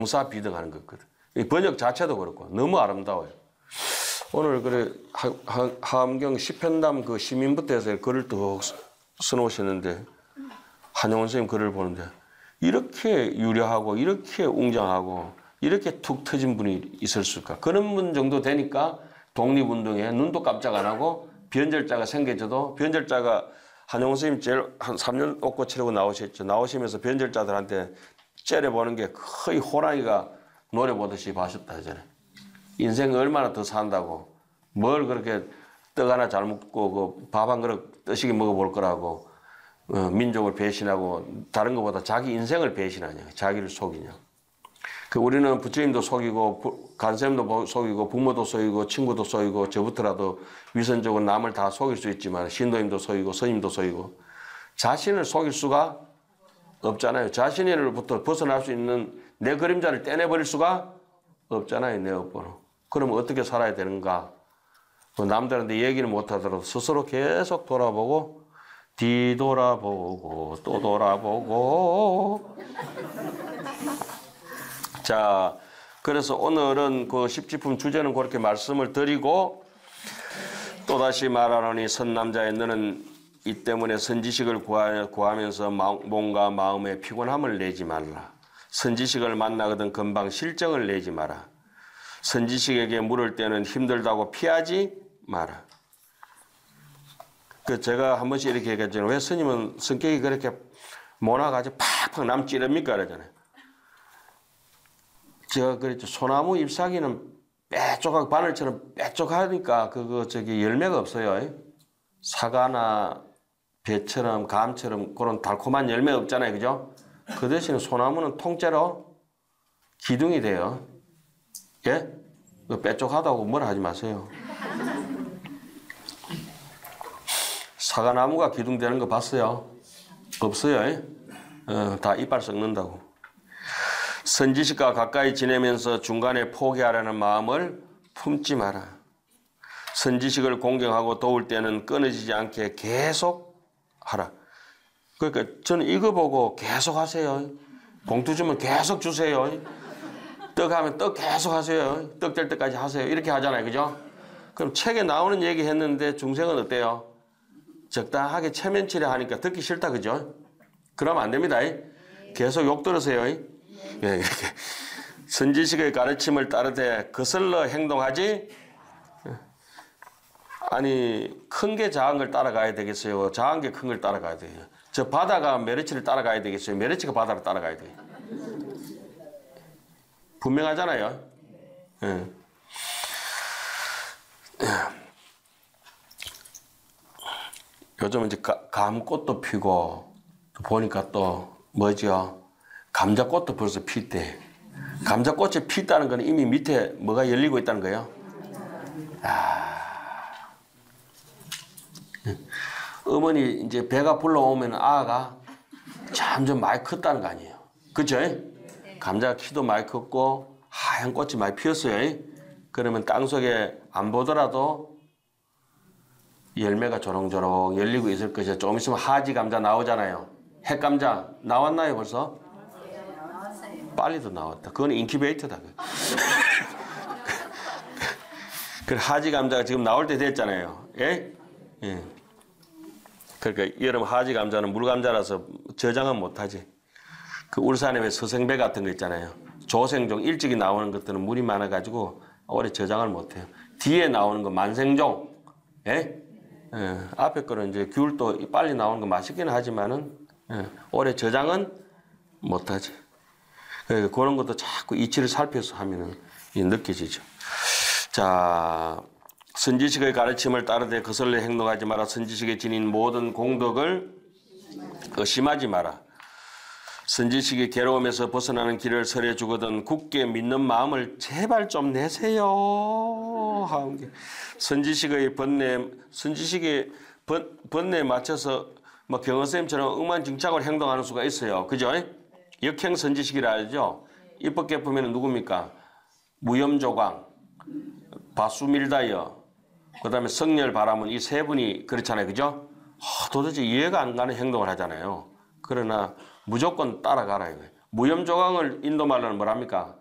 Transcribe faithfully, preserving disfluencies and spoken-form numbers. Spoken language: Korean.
동사 비등하는 거거든. 이 번역 자체도 그렇고 너무 아름다워요. 오늘 그래 하, 하, 하암경 시편담 그 시민부터 해서 글을 또 써놓으셨는데 한용운 선생님 글을 보는데 이렇게 유려하고 이렇게 웅장하고 이렇게 툭 터진 분이 있을 수가. 그런 분 정도 되니까 독립운동에 눈도 깜짝 안 하고 변절자가 생겨져도 변절자가 한용운 선생님 제일 한 삼 년 옷고 치르고 나오셨죠. 나오시면서 변절자들한테 째려보는 게 거의 호랑이가 노래 보듯이 봐셨다 하잖아요. 인생 얼마나 더 산다고 뭘 그렇게 떡 하나 잘 먹고 그 밥 한 그릇 뜨시게 먹어볼 거라고 어, 민족을 배신하고 다른 것보다 자기 인생을 배신하냐 자기를 속이냐. 그 우리는 부처님도 속이고 간쌤도 속이고 부모도 속이고 친구도 속이고 저부터라도 위선적으로 남을 다 속일 수 있지만 신도님도 속이고 스님도 속이고 자신을 속일 수가 없잖아요. 자신으로부터 벗어날 수 있는 내 그림자를 떼내버릴 수가 없잖아요. 내 업보로. 그럼 어떻게 살아야 되는가? 남들한테 얘기는 못하더라도 스스로 계속 돌아보고 뒤돌아보고 또 돌아보고 자, 그래서 오늘은 그 십지품 주제는 그렇게 말씀을 드리고 또다시 말하노니 선남자의 너는 이 때문에 선지식을 구하면서 몸과 마음에 피곤함을 내지 말라. 선지식을 만나거든 금방 실정을 내지 마라. 선지식에게 물을 때는 힘들다고 피하지 마라. 그 제가 한 번씩 이렇게 얘기했잖아요. 왜 스님은 성격이 그렇게 모나가지고 팍팍 남 찌릅니까? 그러잖아요. 제가 그랬죠. 소나무 잎사귀는 빼쪽하고 바늘처럼 빼쪽하니까 그거 저기 열매가 없어요. 사과나 배처럼 감처럼 그런 달콤한 열매 없잖아요. 그죠? 그 대신에 소나무는 통째로 기둥이 돼요. 예? 빼쪽하다고 뭐라 하지 마세요. 사과나무가 기둥되는 거 봤어요? 없어요. 어, 다 이빨 썩는다고. 선지식과 가까이 지내면서 중간에 포기하라는 마음을 품지 마라. 선지식을 공경하고 도울 때는 끊어지지 않게 계속 하라. 그러니까 저는 이거 보고 계속 하세요. 봉투 주면 계속 주세요. 떡 하면 떡 계속 하세요. 떡 될 때까지 하세요. 이렇게 하잖아요. 그죠? 그럼 책에 나오는 얘기 했는데 중생은 어때요? 적당하게 체면치레 하니까 듣기 싫다. 그죠? 그러면 안 됩니다. 계속 욕 들으세요. 예, 이렇게 선지식의 가르침을 따르되 거슬러 행동하지. 아니 큰 게 작은 걸 따라가야 되겠어요? 작은 게 큰 걸 따라가야 돼요? 저 바다가 메르치를 따라가야 되겠어요? 메르치가 바다를 따라가야 돼요? 분명하잖아요. 예. 요즘 이제 감꽃도 피고 보니까 또 뭐죠? 감자꽃도 벌써 필 때. 감자꽃이 피었다는 건 이미 밑에 뭐가 열리고 있다는 거예요. 아. 어머니 이제 배가 불러오면 아가 점점 많이 컸다는 거 아니에요. 그죠? 감자 키도 많이 컸고 하얀 꽃이 많이 피었어요. 그러면 땅속에 안 보더라도 열매가 조롱조롱 열리고 있을 것이요. 조금 있으면 하지 감자 나오잖아요. 핵감자 나왔나요 벌써? 빨리도 나왔다. 그건 인큐베이터다. 그 하지 감자가 지금 나올 때 됐잖아요. 예? 예. 그러니까 여름 하지 감자는 물감자라서 저장은 못하지. 그 울산에 왜 서생배 같은 거 있잖아요. 조생종 일찍이 나오는 것들은 물이 많아가지고 오래 저장을 못해요. 뒤에 나오는 거 만생종, 예? 예. 앞에 거는 이제 귤도 빨리 나오는 거 맛있기는 하지만은 예. 오래 저장은 못하지. 그러니까 그런 것도 자꾸 이치를 살펴서 하면은 느껴지죠. 자, 선지식의 가르침을 따르되 거슬러 행동하지 마라. 선지식에 지닌 모든 공덕을 의심하지 마라. 선지식이 괴로움에서 벗어나는 길을 설해 주거든 굳게 믿는 마음을 제발 좀 내세요. 선지식의 번뇌, 선지식의 번, 번뇌에 맞춰서 뭐 경허쌤처럼 엉망진창으로 행동하는 수가 있어요. 그죠? 역행 선지식이라 하죠. 입법 개품에는 누굽니까? 무염조광, 바수밀다이어, 그 다음에 성렬 바람은 이 세 분이 그렇잖아요. 그죠? 어, 도대체 이해가 안 가는 행동을 하잖아요. 그러나 무조건 따라가라 이거예요. 무염 조각을 인도 말로는 뭐랍니까?